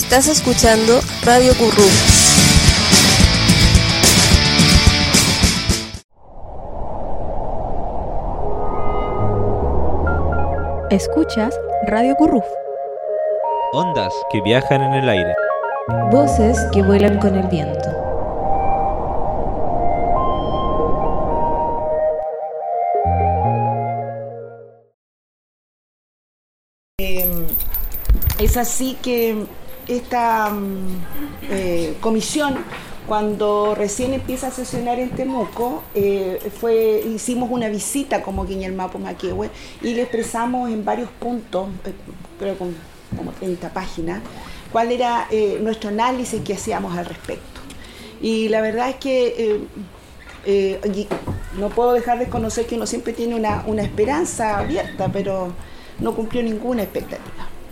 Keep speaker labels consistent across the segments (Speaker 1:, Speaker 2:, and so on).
Speaker 1: Estás escuchando Radio Currú.
Speaker 2: Escuchas Radio Currú.
Speaker 3: Ondas que viajan en el aire.
Speaker 2: Voces que vuelan con el viento.
Speaker 4: Es así que esta comisión, cuando recién empieza a sesionar en Temuco, hicimos una visita como Guiñalmapo Maquehue y le expresamos en varios puntos, pero con como 30 páginas, cuál era nuestro análisis que hacíamos al respecto. Y la verdad es que no puedo dejar de conocer que uno siempre tiene una esperanza abierta, pero no cumplió ninguna expectativa.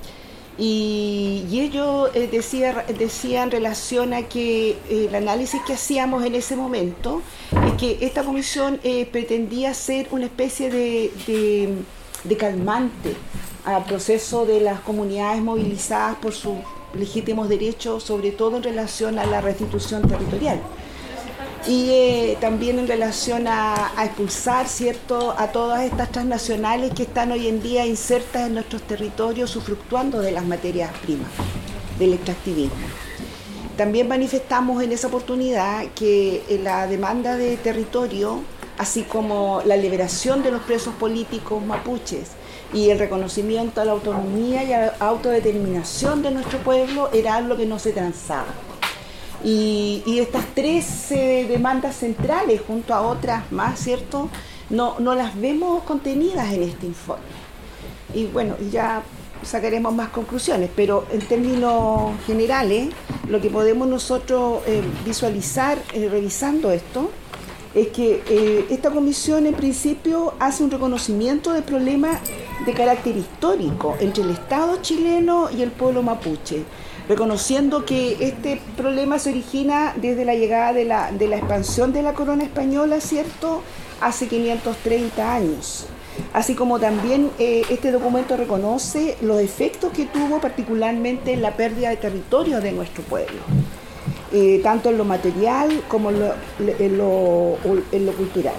Speaker 4: Y ellos decían en relación a que el análisis que hacíamos en ese momento es que esta comisión pretendía ser una especie de calmante al proceso de las comunidades movilizadas por sus legítimos derechos, sobre todo en relación a la restitución territorial. Y también en relación a expulsar, ¿cierto?, a todas estas transnacionales que están hoy en día insertas en nuestros territorios, usufructuando de las materias primas, del extractivismo. También manifestamos en esa oportunidad que la demanda de territorio, así como la liberación de los presos políticos mapuches y el reconocimiento a la autonomía y a la autodeterminación de nuestro pueblo, era algo que no se transaba. Y estas tres demandas centrales, junto a otras más, ¿cierto?, no las vemos contenidas en este informe. Y bueno, ya sacaremos más conclusiones, pero en términos generales, lo que podemos nosotros visualizar revisando esto, es que esta comisión en principio hace un reconocimiento de problemas de carácter histórico entre el Estado chileno y el pueblo mapuche, reconociendo que este problema se origina desde la llegada de la expansión de la corona española, ¿cierto?, hace 530 años. Así como también este documento reconoce los efectos que tuvo particularmente en la pérdida de territorio de nuestro pueblo, tanto en lo material como en lo cultural.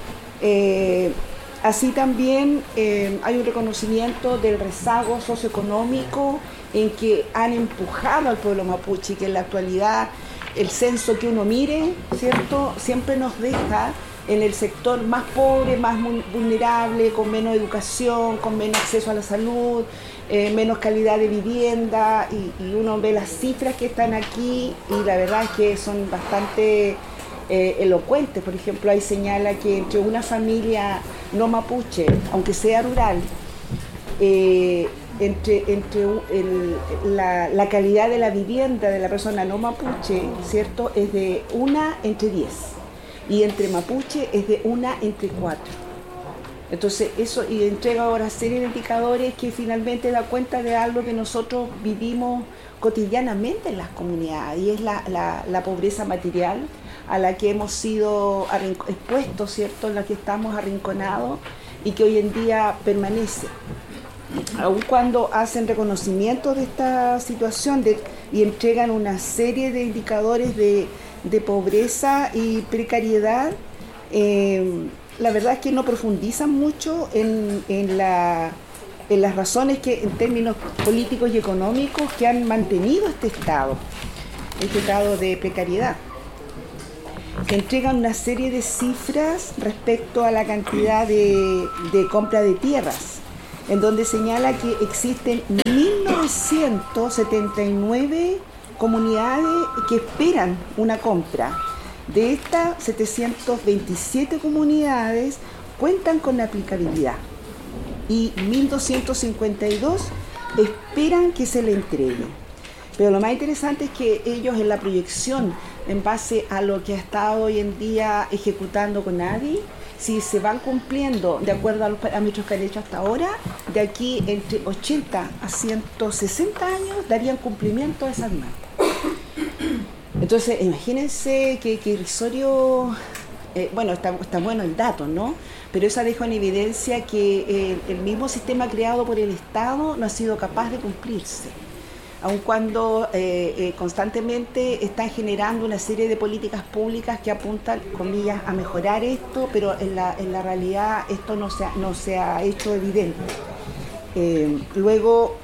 Speaker 4: Así también hay un reconocimiento del rezago socioeconómico en que han empujado al pueblo mapuche, que en la actualidad el censo que uno mire, ¿cierto?, siempre nos deja en el sector más pobre, más vulnerable, con menos educación, con menos acceso a la salud, menos calidad de vivienda, y uno ve las cifras que están aquí y la verdad es que son bastante elocuentes. Por ejemplo, ahí señala que entre una familia no mapuche, aunque sea rural, la calidad de la vivienda de la persona no mapuche, ¿cierto?, es de 1 entre 10, y entre mapuche es de 1 entre 4. Entonces eso, y entrega ahora serie de indicadores que finalmente da cuenta de algo que nosotros vivimos cotidianamente en las comunidades, y es la pobreza material a la que hemos sido expuestos, ¿cierto?, en la que estamos arrinconados y que hoy en día permanece. Aun cuando hacen reconocimiento de esta situación y entregan una serie de indicadores de pobreza y precariedad, la verdad es que no profundizan mucho en las razones que, en términos políticos y económicos, que han mantenido este estado de precariedad. Se entregan una serie de cifras respecto a la cantidad de compra de tierras, en donde señala que existen 1.979 comunidades que esperan una compra. De estas, 727 comunidades cuentan con aplicabilidad y 1.252 esperan que se le entregue. Pero lo más interesante es que ellos, en la proyección, en base a lo que ha estado hoy en día ejecutando CONADI, si se van cumpliendo de acuerdo a los parámetros que han hecho hasta ahora, de aquí entre 80 a 160 años darían cumplimiento a esas demandas. Entonces, imagínense que irrisorio, bueno, está bueno el dato, ¿no? Pero eso deja en evidencia que el mismo sistema creado por el Estado no ha sido capaz de cumplirse. aun cuando constantemente están generando una serie de políticas públicas que apuntan, comillas, a mejorar esto, pero en la realidad esto no se ha hecho evidente. Luego,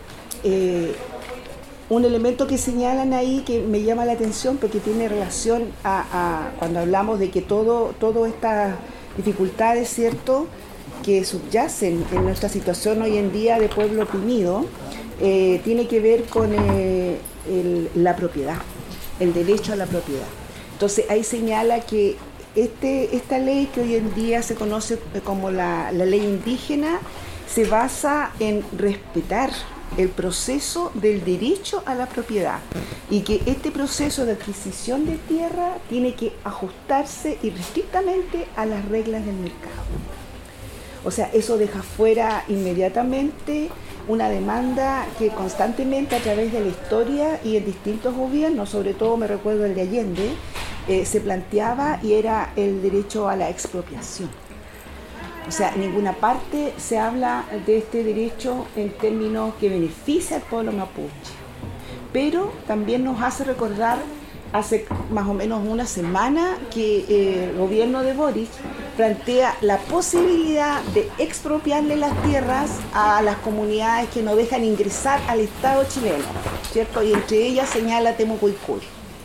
Speaker 4: un elemento que señalan ahí que me llama la atención porque tiene relación a cuando hablamos de que todas estas dificultades, ¿cierto?, que subyacen en nuestra situación hoy en día de pueblo oprimido, tiene que ver con la propiedad, el derecho a la propiedad. Entonces ahí señala que esta ley que hoy en día se conoce como la ley indígena se basa en respetar el proceso del derecho a la propiedad y que este proceso de adquisición de tierra tiene que ajustarse irrestrictamente a las reglas del mercado. O sea, eso deja fuera inmediatamente una demanda que constantemente a través de la historia y en distintos gobiernos, sobre todo me recuerdo el de Allende, se planteaba y era el derecho a la expropiación. O sea, en ninguna parte se habla de este derecho en términos que beneficia al pueblo mapuche, pero también nos hace recordar hace más o menos una semana que el gobierno de Boric plantea la posibilidad de expropiarle las tierras a las comunidades que no dejan ingresar al Estado chileno, ¿cierto? Y entre ellas señala Temucuicul.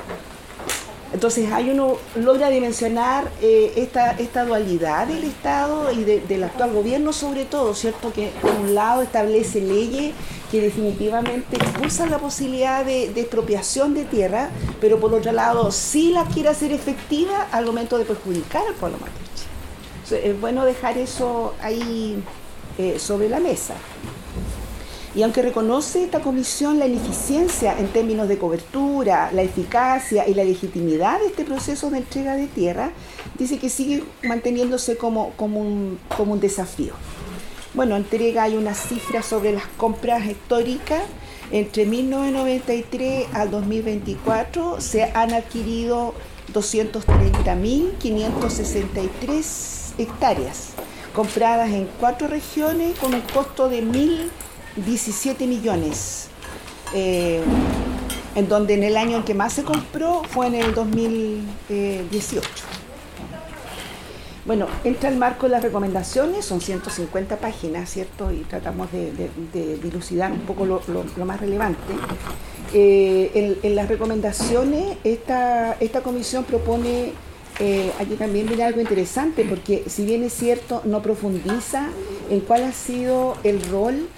Speaker 4: Entonces ahí uno logra dimensionar esta dualidad del Estado y del actual gobierno sobre todo, ¿cierto? Que por un lado establece leyes que definitivamente expulsan la posibilidad de expropiación de tierra, pero por otro lado sí la quiere hacer efectiva al momento de perjudicar al pueblo mapuche. Entonces, es bueno dejar eso ahí sobre la mesa. Y aunque reconoce esta comisión la ineficiencia en términos de cobertura, la eficacia y la legitimidad de este proceso de entrega de tierra, dice que sigue manteniéndose como un desafío. Bueno, entrega hay una cifra sobre las compras históricas. Entre 1993 al 2024 se han adquirido 230.563 hectáreas, compradas en 4 regiones con un costo de 1.017 millones, en donde en el año en que más se compró fue en el 2018. Bueno, entra el marco de las recomendaciones, son 150 páginas, ¿cierto? Y tratamos de dilucidar un poco lo más relevante. En las recomendaciones, esta comisión propone, aquí también viene algo interesante, porque si bien es cierto, no profundiza en cuál ha sido el rol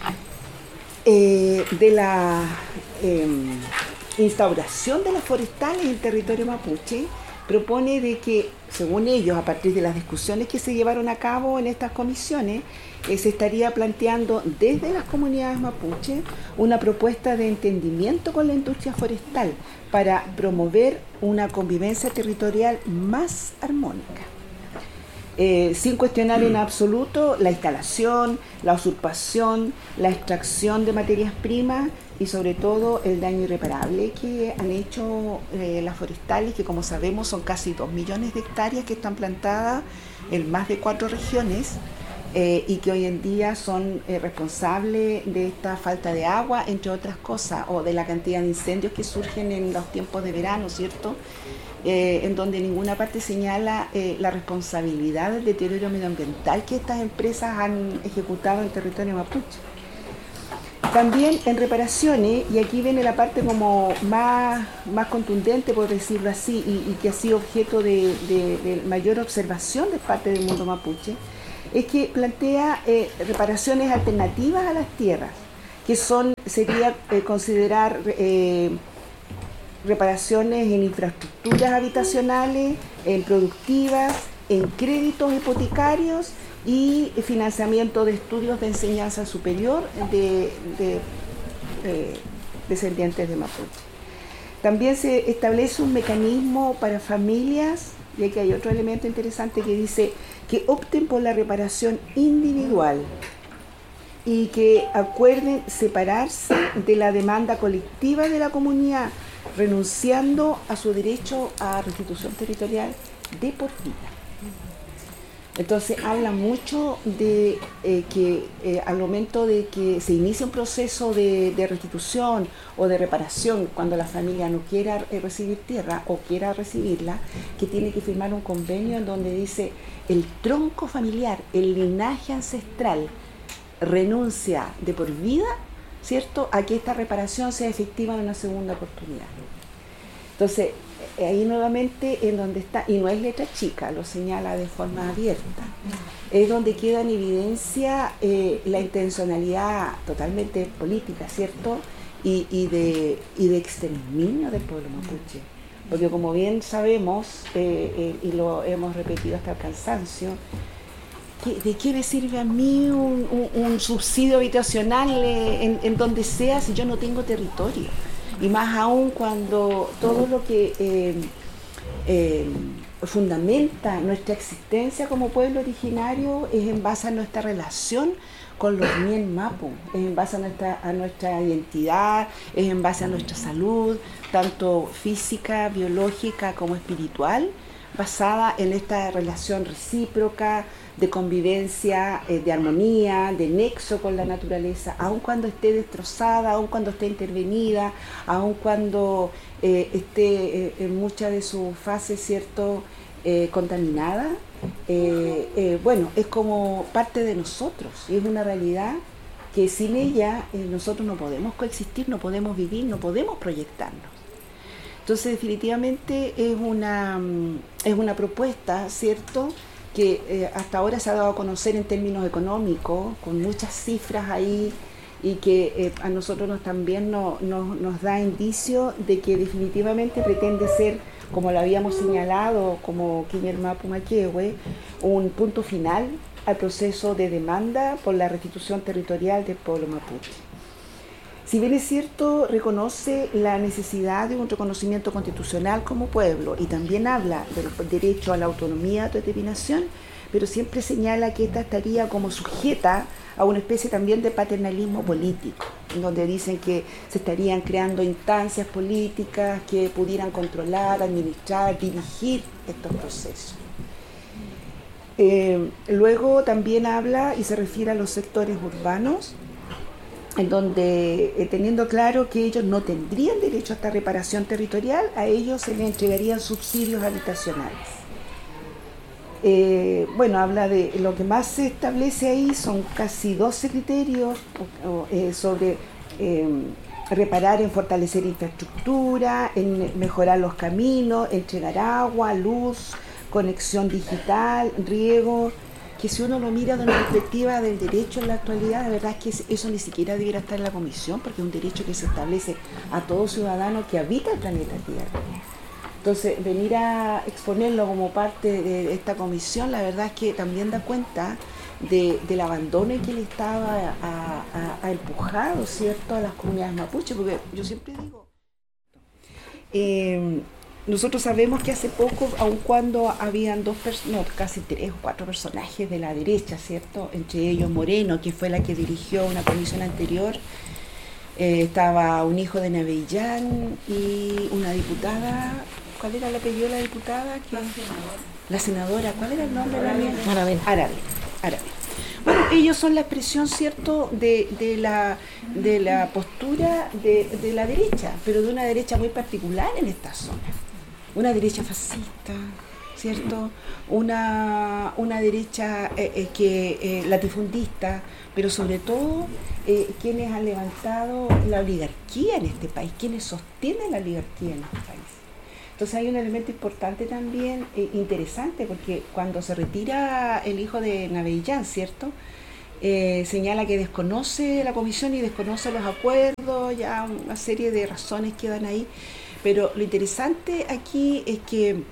Speaker 4: de la instauración de las forestales en territorio mapuche, propone de que, según ellos, a partir de las discusiones que se llevaron a cabo en estas comisiones, se estaría planteando desde las comunidades mapuche una propuesta de entendimiento con la industria forestal para promover una convivencia territorial más armónica. Sin cuestionar en absoluto la instalación, la usurpación, la extracción de materias primas y sobre todo el daño irreparable que han hecho las forestales, que como sabemos son casi 2 millones de hectáreas que están plantadas en más de 4 regiones y que hoy en día son responsables de esta falta de agua, entre otras cosas, o de la cantidad de incendios que surgen en los tiempos de verano, ¿cierto? En donde en ninguna parte señala la responsabilidad del deterioro medioambiental que estas empresas han ejecutado en territorio mapuche. También en reparaciones, y aquí viene la parte como más contundente, por decirlo así, y que ha sido objeto de mayor observación de parte del mundo mapuche, es que plantea reparaciones alternativas a las tierras, que sería considerar reparaciones en infraestructuras habitacionales, en productivas, en créditos hipotecarios y financiamiento de estudios de enseñanza superior de descendientes de mapuche. También se establece un mecanismo para familias, y aquí hay otro elemento interesante que dice que opten por la reparación individual y que acuerden separarse de la demanda colectiva de la comunidad, renunciando a su derecho a restitución territorial de por vida. Entonces habla mucho de que al momento de que se inicia un proceso de restitución o de reparación, cuando la familia no quiera recibir tierra o quiera recibirla, que tiene que firmar un convenio en donde dice el tronco familiar, el linaje ancestral, renuncia de por vida, ¿cierto?, a que esta reparación sea efectiva en una segunda oportunidad. Entonces, ahí nuevamente en donde está, y no es letra chica, lo señala de forma abierta, es donde queda en evidencia la intencionalidad totalmente política, ¿cierto?, y de exterminio del pueblo mapuche. Porque como bien sabemos, y lo hemos repetido hasta el cansancio, ¿de qué me sirve a mí un subsidio habitacional en donde sea si yo no tengo territorio? Y más aún cuando todo lo que fundamenta nuestra existencia como pueblo originario es en base a nuestra relación con los Mien Mapu, es en base a nuestra identidad, es en base a nuestra salud, tanto física, biológica como espiritual, basada en esta relación recíproca, de convivencia, de armonía, de nexo con la naturaleza, aun cuando esté destrozada, aun cuando esté intervenida, aun cuando esté en muchas de sus fases, ¿cierto?, contaminada. Bueno, es como parte de nosotros, y es una realidad que sin ella nosotros no podemos coexistir, no podemos vivir, no podemos proyectarnos. Entonces definitivamente es una propuesta, ¿cierto?, que hasta ahora se ha dado a conocer en términos económicos, con muchas cifras ahí, y que a nosotros también nos da indicio de que definitivamente pretende ser, como lo habíamos señalado, como Quiñer Mapu Maquehue, un punto final al proceso de demanda por la restitución territorial del pueblo mapuche. Si bien es cierto, reconoce la necesidad de un reconocimiento constitucional como pueblo y también habla del derecho a la autonomía de autodeterminación, pero siempre señala que esta estaría como sujeta a una especie también de paternalismo político, en donde dicen que se estarían creando instancias políticas que pudieran controlar, administrar, dirigir estos procesos. Luego también habla y se refiere a los sectores urbanos, en donde, teniendo claro que ellos no tendrían derecho a esta reparación territorial, a ellos se les entregarían subsidios habitacionales. Bueno, habla de lo que más se establece ahí, son casi 12 criterios sobre reparar en fortalecer infraestructura, en mejorar los caminos, entregar agua, luz, conexión digital, riego, que si uno lo mira de una perspectiva del derecho en la actualidad, la verdad es que eso ni siquiera debiera estar en la comisión, porque es un derecho que se establece a todo ciudadano que habita el planeta Tierra. Entonces, venir a exponerlo como parte de esta comisión, la verdad es que también da cuenta del abandono que le estaba a empujado, ¿cierto?, a las comunidades mapuches, porque yo siempre digo, nosotros sabemos que hace poco, aun cuando habían casi 3 o 4 personajes de la derecha, ¿cierto?, entre ellos Moreno, que fue la que dirigió una comisión anterior, estaba un hijo de Navellán y una diputada. ¿Cuál era el apellido de la diputada? La senadora. ¿Cuál era el nombre de la mía? Aravena. Bueno, ellos son la expresión, ¿cierto?, de la postura de la derecha, pero de una derecha muy particular en esta zona. Una derecha fascista, ¿cierto? Una derecha latifundista, pero sobre todo quienes han levantado la oligarquía en este país, quienes sostienen la oligarquía en este país. Entonces hay un elemento importante también, interesante, porque cuando se retira el hijo de Navellán, ¿cierto?, señala que desconoce la comisión y desconoce los acuerdos, ya una serie de razones quedan ahí, pero lo interesante aquí es que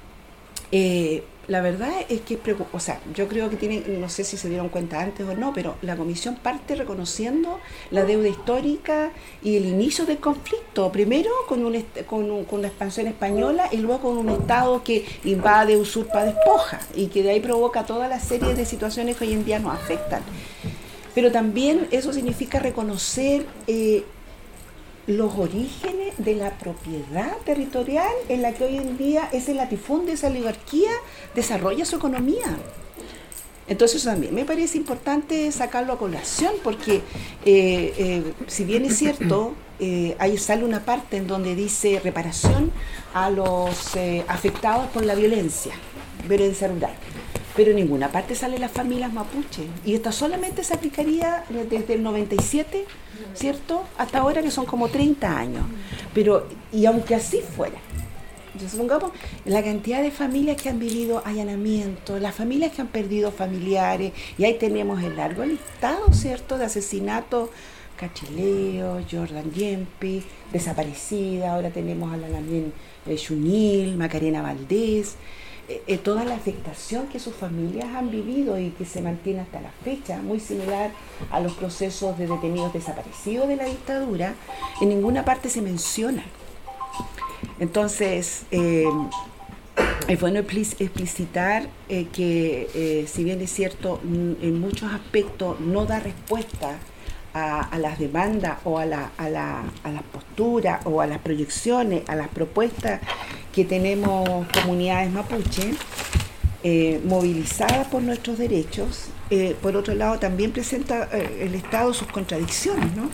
Speaker 4: la verdad es que o sea, yo creo que tienen, no sé si se dieron cuenta antes o no, pero la comisión parte reconociendo la deuda histórica y el inicio del conflicto, primero con la expansión española y luego con un Estado que invade, usurpa, despoja, y que de ahí provoca toda la serie de situaciones que hoy en día nos afectan. Pero también eso significa reconocer los orígenes de la propiedad territorial en la que hoy en día ese latifundio, esa oligarquía desarrolla su economía. Entonces eso también me parece importante sacarlo a colación porque si bien es cierto, ahí sale una parte en donde dice reparación a los afectados por la violencia rural, pero en ninguna parte sale las familias mapuche, y esto solamente se aplicaría desde el 97, ¿cierto? Hasta ahora, que son como 30 años, pero y aunque así fuera, supongamos la cantidad de familias que han vivido allanamientos, las familias que han perdido familiares, y ahí tenemos el largo listado, ¿cierto?, de asesinatos: Cachileo, Jordan Yempi, desaparecida, ahora tenemos a la también Xunil, Macarena Valdés, toda la afectación que sus familias han vivido y que se mantiene hasta la fecha, muy similar a los procesos de detenidos desaparecidos de la dictadura. En ninguna parte se menciona. Entonces, es bueno explicitar que, si bien es cierto, en muchos aspectos no da respuesta a las demandas o a las posturas o a las proyecciones, a las propuestas que tenemos comunidades mapuche movilizadas por nuestros derechos, por otro lado también presenta el Estado sus contradicciones, ¿no?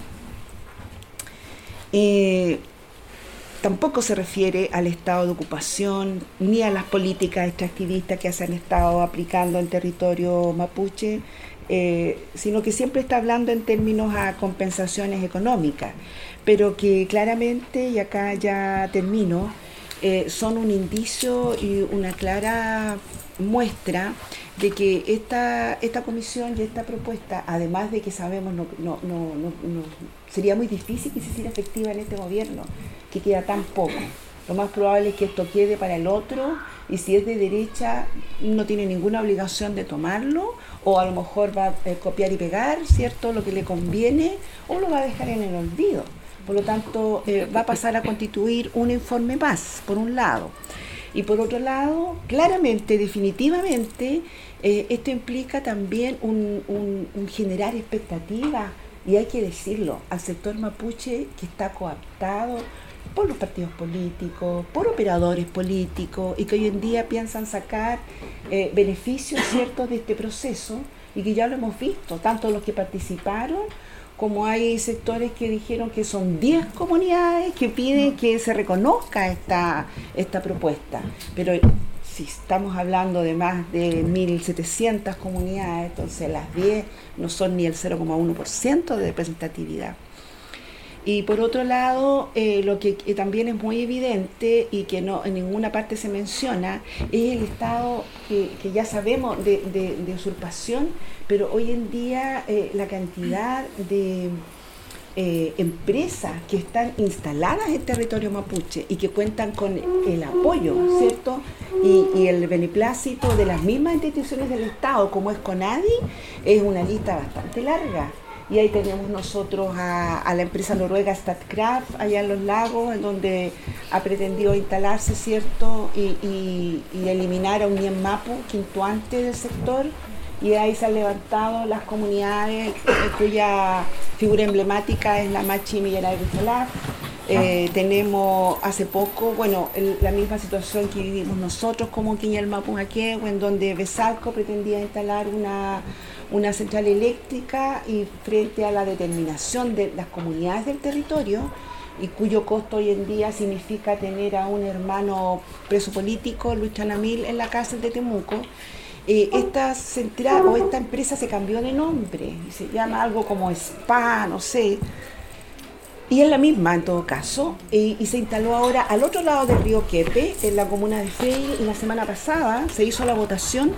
Speaker 4: Tampoco se refiere al estado de ocupación ni a las políticas extractivistas que se han estado aplicando en territorio mapuche, sino que siempre está hablando en términos a compensaciones económicas, pero que claramente, y acá ya termino, son un indicio y una clara muestra de que esta comisión y esta propuesta, además de que sabemos no sería muy difícil que se hiciera efectiva en este gobierno, que queda tan poco. Lo más probable es que esto quede para el otro, y si es de derecha no tiene ninguna obligación de tomarlo, o a lo mejor va a copiar y pegar, ¿cierto?, lo que le conviene, o lo va a dejar en el olvido. Por lo tanto, va a pasar a constituir un informe más, por un lado. Y por otro lado, claramente, definitivamente, esto implica también un generar expectativas, y hay que decirlo, al sector mapuche, que está cooptado por los partidos políticos, por operadores políticos, y que hoy en día piensan sacar beneficios ciertos de este proceso, y que ya lo hemos visto, tanto los que participaron, como hay sectores que dijeron que son 10 comunidades que piden que se reconozca esta propuesta. Pero si estamos hablando de más de 1.700 comunidades, entonces las 10 no son ni el 0,1% de representatividad. Y por otro lado, lo que también es muy evidente y que no en ninguna parte se menciona, es el estado que ya sabemos de usurpación, pero hoy en día la cantidad de empresas que están instaladas en territorio mapuche y que cuentan con el apoyo, ¿cierto?, y el beneplácito de las mismas instituciones del Estado, como es CONADI, es una lista bastante larga. Y ahí tenemos nosotros a la empresa noruega Statkraft, allá en Los Lagos, en donde ha pretendido instalarse, ¿cierto?, y eliminar a un Nien Mapu, quintuante del sector, y ahí se han levantado las comunidades cuya figura emblemática es la Machi Millera de Cristalá. Tenemos hace poco, la misma situación que vivimos nosotros como Quiñel Mapu Jaquehue, en donde Besalco pretendía instalar una central eléctrica, y frente a la determinación de las comunidades del territorio, y cuyo costo hoy en día significa tener a un hermano preso político, Luis Chanamil, en la cárcel de Temuco, esta central o esta empresa se cambió de nombre, y se llama algo como SPA, no sé, y es la misma en todo caso, y se instaló ahora al otro lado del río Quepe, en la comuna de Freire, y la semana pasada se hizo la votación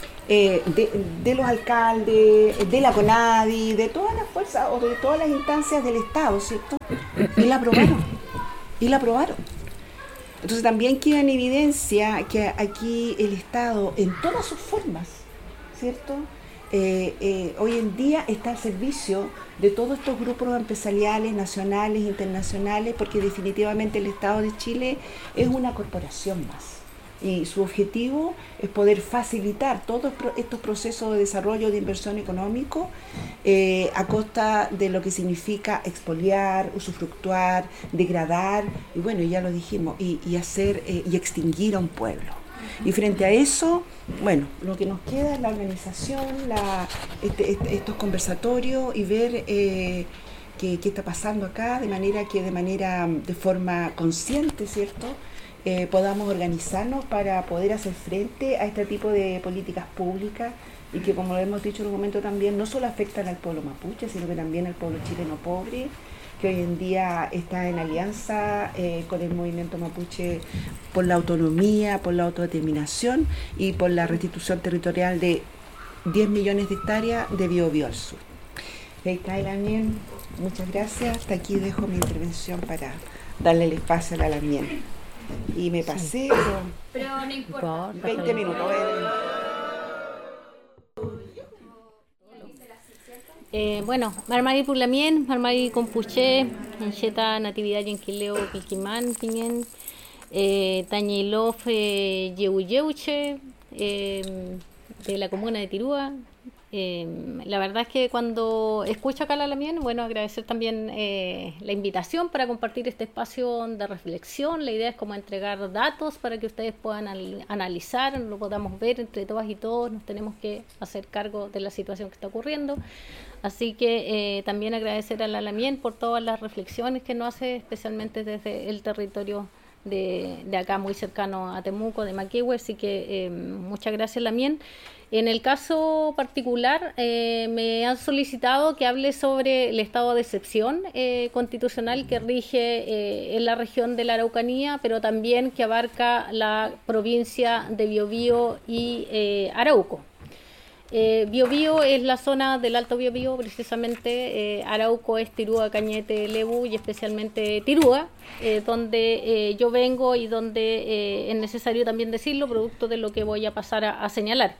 Speaker 4: de los alcaldes, de la CONADI, de todas las fuerzas o de todas las instancias del Estado, ¿cierto? Y la aprobaron. Entonces también queda en evidencia que aquí el Estado, en todas sus formas, ¿cierto?, hoy en día está al servicio de todos estos grupos empresariales, nacionales, internacionales, porque definitivamente el Estado de Chile es una corporación más. Y su objetivo es poder facilitar todos estos procesos de desarrollo de inversión económico a costa de lo que significa expoliar, usufructuar, degradar, y bueno, ya lo dijimos, y hacer y extinguir a un pueblo. Y frente a eso, bueno, lo que nos queda es la organización, estos conversatorios y ver qué está pasando acá, de forma consciente, ¿cierto? Podamos organizarnos para poder hacer frente a este tipo de políticas públicas y que, como lo hemos dicho en un momento también, no solo afectan al pueblo mapuche, sino que también al pueblo chileno pobre, que hoy en día está en alianza con el movimiento mapuche por la autonomía, por la autodeterminación y por la restitución territorial de 10 millones de hectáreas de Biobío al sur. También, muchas gracias. Hasta aquí dejo mi intervención para darle el espacio a la Lamien. Y me pasé
Speaker 5: pero no importa.
Speaker 4: 20 minutos.
Speaker 5: Bueno, Marmari Pulamien, Marmari Compuché, Ancheta Natividad Yenquileo Pilquimán, Piñén, Tañilof Yehuyeuche, de la comuna de Tirúa. La verdad es que cuando escucho acá la Lamien, bueno, agradecer también la invitación para compartir este espacio de reflexión. La idea es como entregar datos para que ustedes puedan analizar, lo podamos ver entre todas y todos. Nos tenemos que hacer cargo de la situación que está ocurriendo. Así que también agradecer a la Lamien por todas las reflexiones que nos hace, especialmente desde el territorio de acá, muy cercano a Temuco, de Maquihue. Así que muchas gracias, Lamien. En el caso particular, me han solicitado que hable sobre el estado de excepción constitucional que rige en la región de la Araucanía, pero también que abarca la provincia de Biobío y Arauco. Biobío es la zona del Alto Biobío, precisamente. Arauco es Tirúa, Cañete, Lebu y especialmente Tirúa, donde yo vengo y donde es necesario también decirlo, producto de lo que voy a pasar a señalar.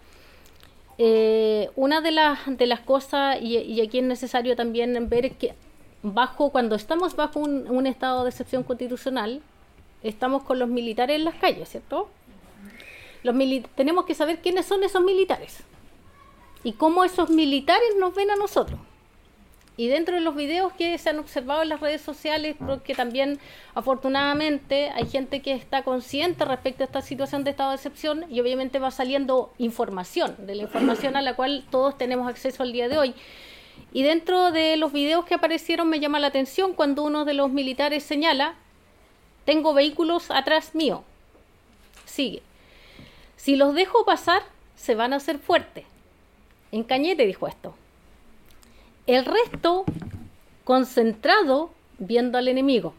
Speaker 5: Una de las cosas, y aquí es necesario también ver que cuando estamos bajo un estado de excepción constitucional, estamos con los militares en las calles, ¿cierto? Tenemos que saber quiénes son esos militares y cómo esos militares nos ven a nosotros. Y dentro de los videos que se han observado en las redes sociales, porque también afortunadamente hay gente que está consciente respecto a esta situación de estado de excepción y obviamente va saliendo información, de la información a la cual todos tenemos acceso al día de hoy. Y dentro de los videos que aparecieron me llama la atención cuando uno de los militares señala: tengo vehículos atrás mío. Sigue: si los dejo pasar, se van a hacer fuertes. En Cañete dijo esto. El resto concentrado viendo al enemigo.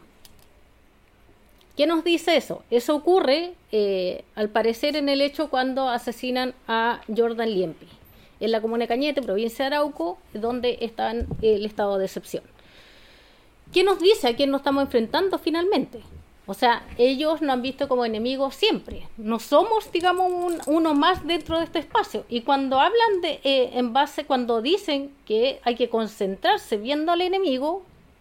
Speaker 5: ¿Qué nos dice eso? Eso ocurre, al parecer, en el hecho cuando asesinan a Jordan Liempi, en la comuna de Cañete, provincia de Arauco, donde está el estado de excepción. ¿Qué nos dice a quién nos estamos enfrentando finalmente? O sea, ellos nos han visto como enemigos siempre. No somos, digamos, uno más dentro de este espacio. Y cuando hablan cuando dicen que hay que concentrarse viendo al enemigo,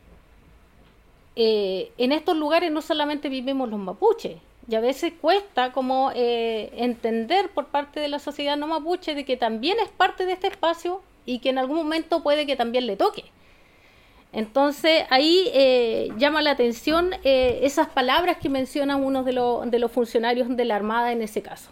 Speaker 5: en estos lugares no solamente vivimos los mapuches. Y a veces cuesta como entender por parte de la sociedad no mapuche de que también es parte de este espacio y que en algún momento puede que también le toque. Entonces ahí llama la atención esas palabras que mencionan uno de los funcionarios de la Armada en ese caso.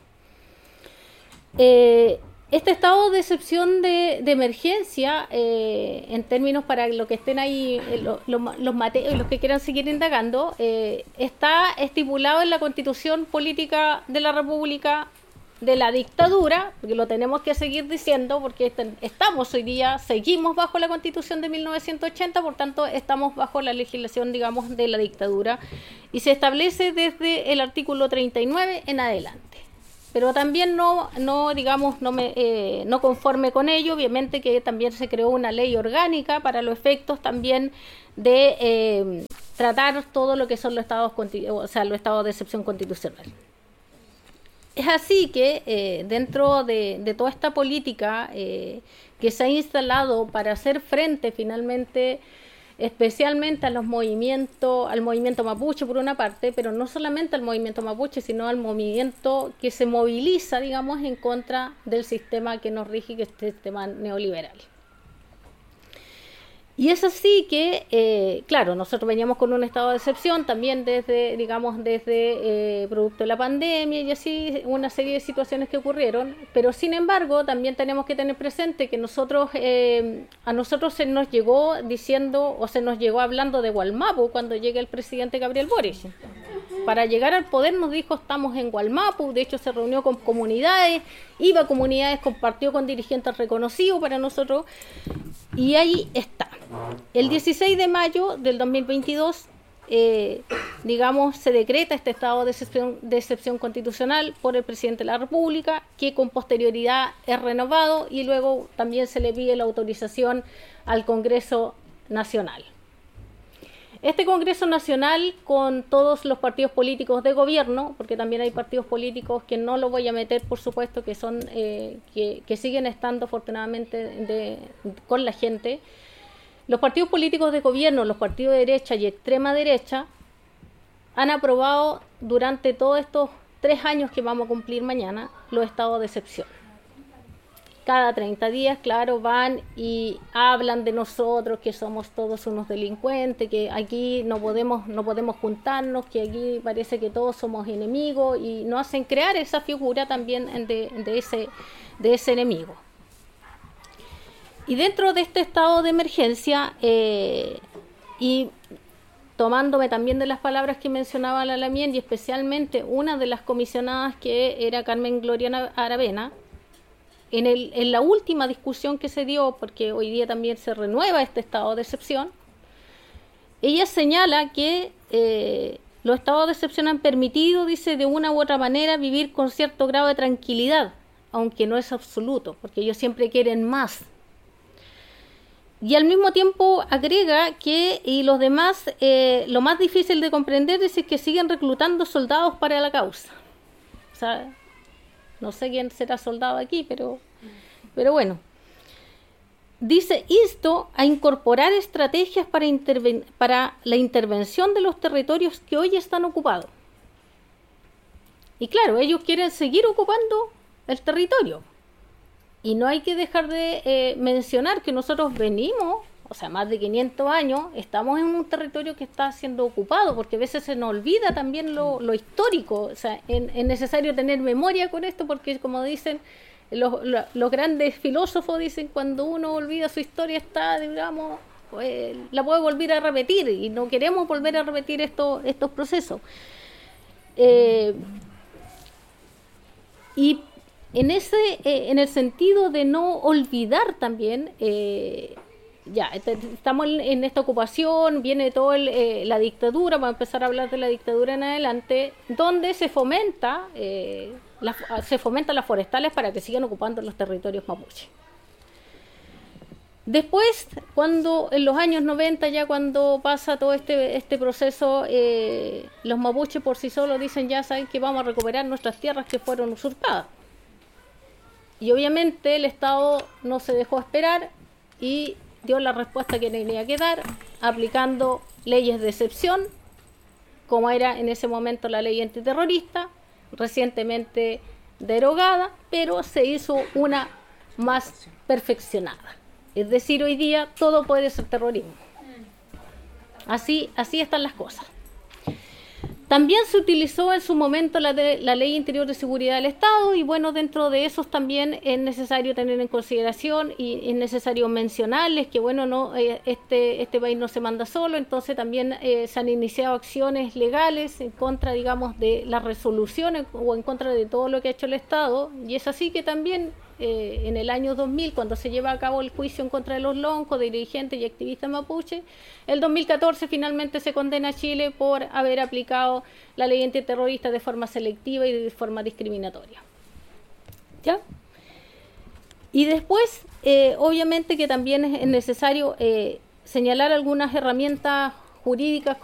Speaker 5: Este estado de excepción de emergencia, en términos para los que estén ahí, los que quieran seguir indagando, está estipulado en la Constitución Política de la República de la Dictadura, porque lo tenemos que seguir diciendo, porque estamos hoy día, seguimos bajo la Constitución de 1980, por tanto estamos bajo la legislación, digamos, de la dictadura, y se establece desde el artículo 39 en adelante. Pero también no conforme con ello, obviamente que también se creó una ley orgánica para los efectos también de tratar todo lo que son los estados de excepción constitucional. Es así que dentro de toda esta política que se ha instalado para hacer frente finalmente, especialmente al movimiento mapuche por una parte, pero no solamente al movimiento mapuche, sino al movimiento que se moviliza, digamos, en contra del sistema que nos rige, que es el sistema neoliberal. Y es así que, claro, nosotros veníamos con un estado de excepción también desde producto de la pandemia y así una serie de situaciones que ocurrieron, pero sin embargo también tenemos que tener presente que a nosotros se nos llegó diciendo o se nos llegó hablando de Wallmapu cuando llega el presidente Gabriel Boric. Para llegar al poder nos dijo estamos en Wallmapu, de hecho se reunió con comunidades, iba a comunidades, compartió con dirigentes reconocidos para nosotros y ahí está. El 16 de mayo del 2022, se decreta este estado de excepción constitucional por el presidente de la República, que con posterioridad es renovado y luego también se le pide la autorización al Congreso Nacional. Este Congreso Nacional, con todos los partidos políticos de gobierno, porque también hay partidos políticos que no lo voy a meter, por supuesto, que son que siguen estando afortunadamente con la gente. Los partidos políticos de gobierno, los partidos de derecha y extrema derecha, han aprobado durante todos estos 3 años que vamos a cumplir mañana los estados de excepción. Cada 30 días, claro, van y hablan de nosotros, que somos todos unos delincuentes, que aquí no podemos juntarnos, que aquí parece que todos somos enemigos y nos hacen crear esa figura también de ese enemigo. Y dentro de este estado de emergencia, y tomándome también de las palabras que mencionaba la Lamien, y especialmente una de las comisionadas que era Carmen Gloria Aravena, en la última discusión que se dio, porque hoy día también se renueva este estado de excepción, ella señala que los estados de excepción han permitido, dice, de una u otra manera vivir con cierto grado de tranquilidad, aunque no es absoluto, porque ellos siempre quieren más. Y al mismo tiempo agrega que y los demás, lo más difícil de comprender es que siguen reclutando soldados para la causa. O sea, no sé quién será soldado aquí, pero bueno. Dice, insto a incorporar estrategias para la intervención de los territorios que hoy están ocupados. Y claro, ellos quieren seguir ocupando el territorio. Y no hay que dejar de mencionar que nosotros venimos, o sea, más de 500 años, estamos en un territorio que está siendo ocupado, porque a veces se nos olvida también lo histórico. O sea, es necesario tener memoria con esto, porque como dicen los grandes filósofos, dicen, cuando uno olvida su historia está, digamos, la puede volver a repetir, y no queremos volver a repetir estos procesos. Y en el sentido de no olvidar también, estamos en esta ocupación, viene toda la dictadura, vamos a empezar a hablar de la dictadura en adelante, donde se fomenta las forestales para que sigan ocupando los territorios mapuche. Después, cuando en los años 90, ya cuando pasa todo este proceso, los mapuches por sí solos dicen, ya saben que vamos a recuperar nuestras tierras que fueron usurpadas. Y obviamente el Estado no se dejó esperar y dio la respuesta que tenía que dar, aplicando leyes de excepción, como era en ese momento la ley antiterrorista, recientemente derogada, pero se hizo una más perfeccionada. Es decir, hoy día todo puede ser terrorismo. Así están las cosas. También se utilizó en su momento la Ley Interior de Seguridad del Estado, y bueno, dentro de esos también es necesario tener en consideración y es necesario mencionarles que bueno, no este país no se manda solo, entonces también se han iniciado acciones legales en contra, digamos, de las resoluciones o en contra de todo lo que ha hecho el Estado, y es así que también en el año 2000, cuando se lleva a cabo el juicio en contra de los loncos, de dirigentes y activistas mapuche, el 2014 finalmente se condena a Chile por haber aplicado la ley antiterrorista de forma selectiva y de forma discriminatoria. ¿Ya? Y después, obviamente que también es necesario señalar algunas herramientas jurídicas